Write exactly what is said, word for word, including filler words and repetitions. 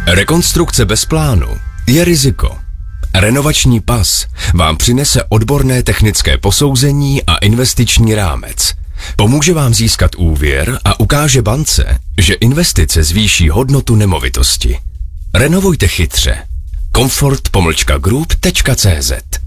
Rekonstrukce bez plánu je riziko. Renovační pas vám přinese odborné technické posouzení a investiční rámec. Pomůže vám získat úvěr a ukáže bance, že investice zvýší hodnotu nemovitosti. Renovujte chytře. Comfort pomlčka group tečka cé zet